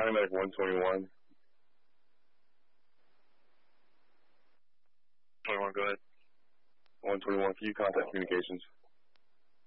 Dynamic 121. 21, go ahead. 121, can you contact communications?